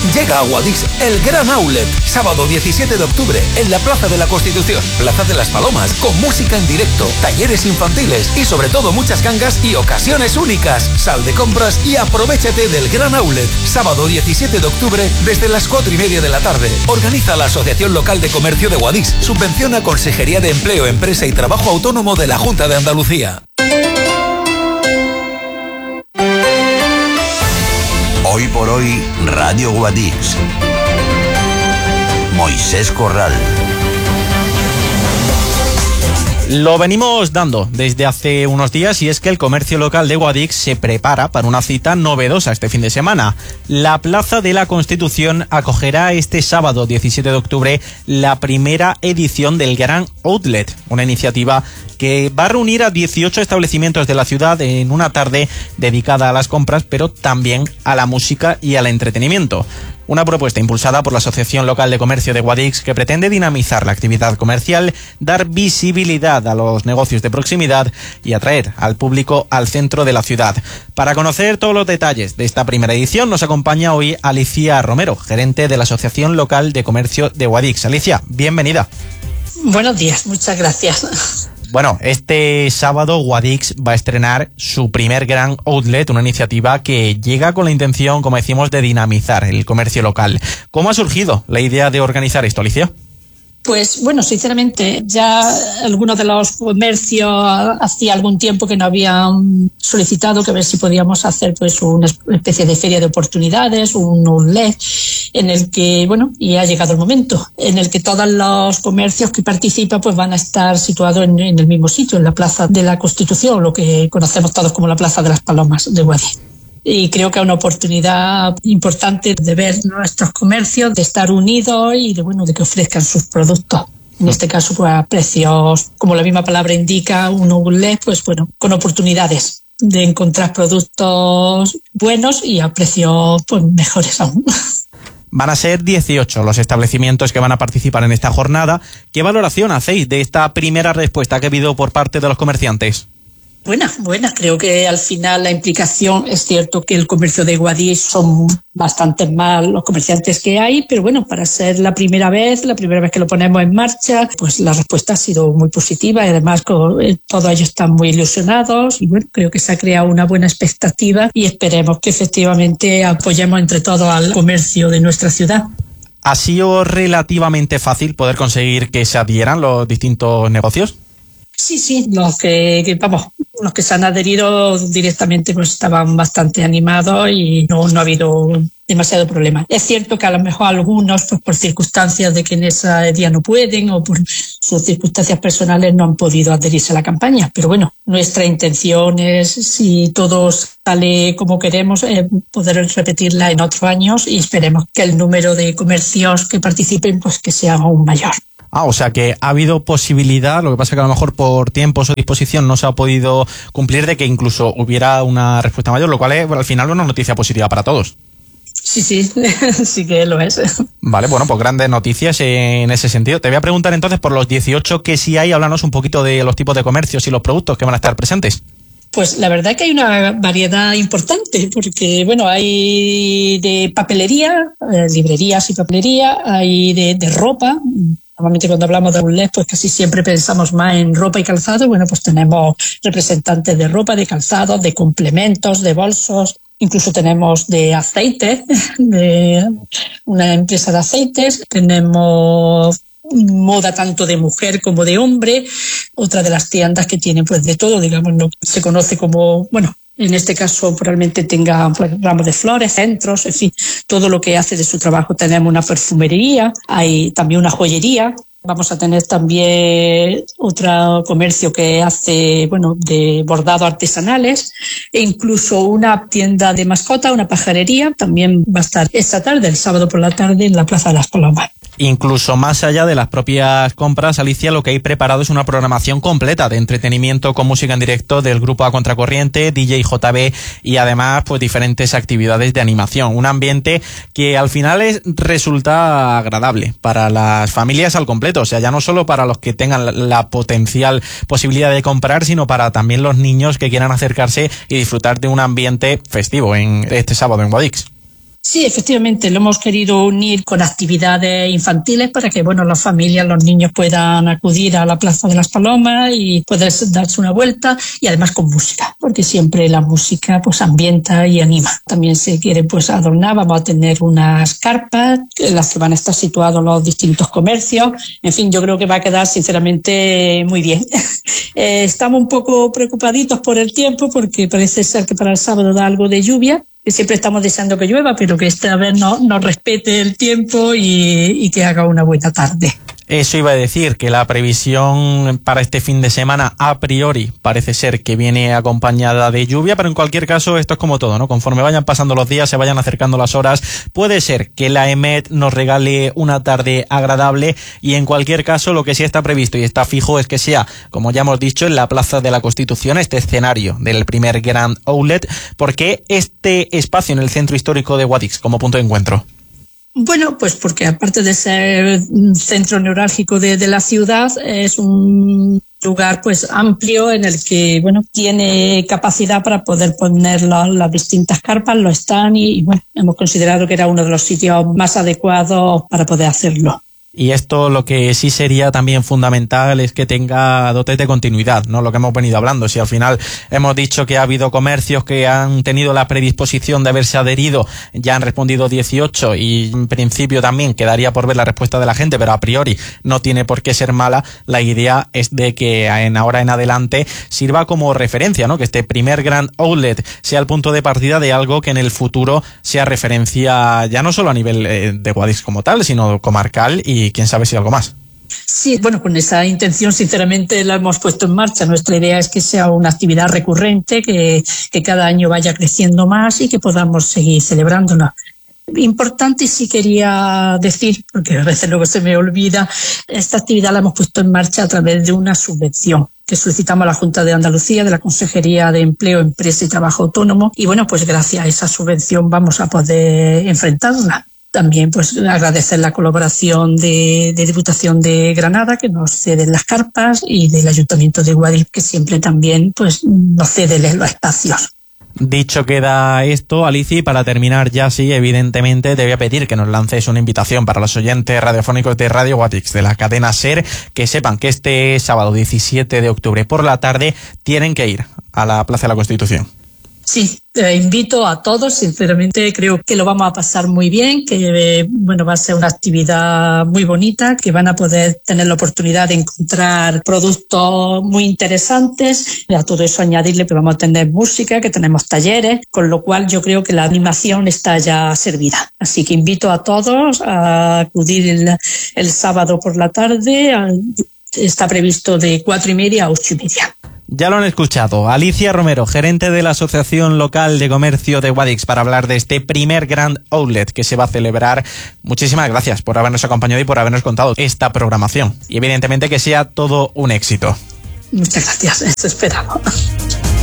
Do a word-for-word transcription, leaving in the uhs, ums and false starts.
Llega a Guadix el Gran Outlet, sábado diecisiete de octubre, en la Plaza de la Constitución, Plaza de las Palomas, con música en directo, talleres infantiles y sobre todo muchas gangas y ocasiones únicas. Sal de compras y aprovéchate del Gran Outlet, sábado diecisiete de octubre, desde las cuatro y media de la tarde. Organiza la Asociación Local de Comercio de Guadix, subvenciona Consejería de Empleo, Empresa y Trabajo Autónomo de la Junta de Andalucía. Hoy por hoy, Radio Guadix. Moisés Corral. Lo venimos dando desde hace unos días y es que el comercio local de Guadix se prepara para una cita novedosa este fin de semana. La Plaza de la Constitución acogerá este sábado diecisiete de octubre la primera edición del Gran Outlet, una iniciativa que va a reunir a dieciocho establecimientos de la ciudad en una tarde dedicada a las compras, pero también a la música y al entretenimiento. Una propuesta impulsada por la Asociación Local de Comercio de Guadix que pretende dinamizar la actividad comercial, dar visibilidad a los negocios de proximidad y atraer al público al centro de la ciudad. Para conocer todos los detalles de esta primera edición nos acompaña hoy Alicia Romero, gerente de la Asociación Local de Comercio de Guadix. Alicia, bienvenida. Buenos días, muchas gracias. Bueno, este sábado Guadix va a estrenar su primer Gran Outlet, una iniciativa que llega con la intención, como decimos, de dinamizar el comercio local. ¿Cómo ha surgido la idea de organizar esto, Alicia? Pues bueno, sinceramente, ya algunos de los comercios hacía algún tiempo que no habían solicitado que ver si podíamos hacer pues una especie de feria de oportunidades, un outlet en el que, bueno, y ha llegado el momento, en el que todos los comercios que participan pues van a estar situados en, en el mismo sitio, en la Plaza de la Constitución, lo que conocemos todos como la Plaza de las Palomas de Guadix. Y creo que es una oportunidad importante de ver nuestros comercios, de estar unidos y de, bueno, de que ofrezcan sus productos. En este caso, pues a precios, como la misma palabra indica, un outlet, pues bueno, con oportunidades de encontrar productos buenos y a precios pues mejores aún. Van a ser dieciocho los establecimientos que van a participar en esta jornada. ¿Qué valoración hacéis de esta primera respuesta que ha habido por parte de los comerciantes? Buena, buena. Creo que al final la implicación, es cierto que el comercio de Guadix son bastantes más los comerciantes que hay, pero bueno, para ser la primera vez, la primera vez que lo ponemos en marcha, pues la respuesta ha sido muy positiva y además todos ellos están muy ilusionados y bueno, creo que se ha creado una buena expectativa y esperemos que efectivamente apoyemos entre todos al comercio de nuestra ciudad. ¿Ha sido relativamente fácil poder conseguir que se adhieran los distintos negocios? Sí, sí, los que, que vamos, los que se han adherido directamente pues estaban bastante animados y no, no ha habido demasiado problema. Es cierto que a lo mejor algunos, pues por circunstancias de que en ese día no pueden o por sus circunstancias personales no han podido adherirse a la campaña, pero bueno, nuestra intención es, si todo sale como queremos, eh, poder repetirla en otros años y esperemos que el número de comercios que participen pues que sea aún mayor. Ah, o sea que ha habido posibilidad, lo que pasa que a lo mejor por tiempos o disposición no se ha podido cumplir de que incluso hubiera una respuesta mayor, lo cual es bueno, al final una noticia positiva para todos. Sí, sí, sí que lo es. Vale, bueno, pues grandes noticias en ese sentido. Te voy a preguntar entonces por los dieciocho que sí hay, háblanos un poquito de los tipos de comercios y los productos que van a estar presentes. Pues la verdad que hay una variedad importante, porque bueno, hay de papelería, eh, librerías y papelería, hay de, de ropa. Normalmente cuando hablamos de outlet, pues casi siempre pensamos más en ropa y calzado. Bueno, pues tenemos representantes de ropa, de calzado, de complementos, de bolsos. Incluso tenemos de aceites, de una empresa de aceites. Tenemos moda tanto de mujer como de hombre. Otra de las tiendas que tiene pues de todo, digamos, no se conoce como, bueno, en este caso probablemente tenga pues, ramos de flores, centros, en fin, todo lo que hace de su trabajo. Tenemos una perfumería, hay también una joyería. Vamos a tener también otro comercio que hace, bueno, de bordado artesanales e incluso una tienda de mascota, una pajarería. También va a estar esta tarde, el sábado por la tarde, en la Plaza de las Palomas. Incluso más allá de las propias compras, Alicia, lo que hay preparado es una programación completa de entretenimiento con música en directo del grupo A Contracorriente, D J J B y además pues diferentes actividades de animación. Un ambiente que al final es, resulta agradable para las familias al completo, o sea, ya no solo para los que tengan la, la potencial posibilidad de comprar, sino para también los niños que quieran acercarse y disfrutar de un ambiente festivo en este sábado en Guadix. Sí, efectivamente, lo hemos querido unir con actividades infantiles para que, bueno, las familias, los niños puedan acudir a la Plaza de las Palomas y poder darse una vuelta, y además con música, porque siempre la música pues ambienta y anima. También se quiere pues adornar, vamos a tener unas carpas en las que van a estar situados los distintos comercios. En fin, yo creo que va a quedar sinceramente muy bien. eh, estamos un poco preocupaditos por el tiempo porque parece ser que para el sábado da algo de lluvia, que siempre estamos deseando que llueva, pero que esta vez no, nos respete el tiempo y, y que haga una buena tarde. Eso iba a decir, que la previsión para este fin de semana a priori parece ser que viene acompañada de lluvia, pero en cualquier caso esto es como todo, ¿no? Conforme vayan pasando los días, se vayan acercando las horas, puede ser que la EMET nos regale una tarde agradable, y en cualquier caso lo que sí está previsto y está fijo es que sea, como ya hemos dicho, en la Plaza de la Constitución, este escenario del primer Grand Outlet. ¿Por qué este espacio en el centro histórico de Guadix como punto de encuentro? Bueno, pues porque aparte de ser un centro neurálgico de, de la ciudad, es un lugar pues amplio en el que, bueno, tiene capacidad para poder poner la, las distintas carpas, los stands, y, y bueno, hemos considerado que era uno de los sitios más adecuados para poder hacerlo. Y esto lo que sí sería también fundamental es que tenga dotes de continuidad, ¿no? Lo que hemos venido hablando. Si al final hemos dicho que ha habido comercios que han tenido la predisposición de haberse adherido, ya han respondido dieciocho, y en principio también quedaría por ver la respuesta de la gente, pero a priori no tiene por qué ser mala. La idea es de que en ahora en adelante sirva como referencia, ¿no? Que este primer Grand Outlet sea el punto de partida de algo que en el futuro sea referencia ya no solo a nivel eh, de Guadix como tal, sino comarcal, y y quién sabe si algo más. Sí, bueno, con esa intención sinceramente la hemos puesto en marcha. Nuestra idea es que sea una actividad recurrente, que, que cada año vaya creciendo más y que podamos seguir celebrándola. Importante, sí quería decir, porque a veces luego se me olvida, esta actividad la hemos puesto en marcha a través de una subvención que solicitamos a la Junta de Andalucía, de la Consejería de Empleo, Empresa y Trabajo Autónomo, y bueno, pues gracias a esa subvención vamos a poder enfrentarla. También pues agradecer la colaboración de, de Diputación de Granada, que nos ceden las carpas, y del Ayuntamiento de Guadix, que siempre también pues nos cede los espacios. Dicho queda esto, Alicia, y para terminar ya sí, evidentemente te voy a pedir que nos lances una invitación para los oyentes radiofónicos de Radio Guadix, de la cadena SER, que sepan que este sábado diecisiete de octubre por la tarde tienen que ir a la Plaza de la Constitución. Sí, te invito a todos, sinceramente creo que lo vamos a pasar muy bien, que bueno, va a ser una actividad muy bonita, que van a poder tener la oportunidad de encontrar productos muy interesantes. A todo eso añadirle que vamos a tener música, que tenemos talleres, con lo cual yo creo que la animación está ya servida. Así que invito a todos a acudir el, el sábado por la tarde, está previsto de cuatro y media a ocho y media. Ya lo han escuchado, Alicia Romero, gerente de la Asociación Local de Comercio de Guadix, para hablar de este primer Grand Outlet que se va a celebrar. Muchísimas gracias por habernos acompañado y por habernos contado esta programación. Y evidentemente que sea todo un éxito. Muchas gracias, eso esperamos.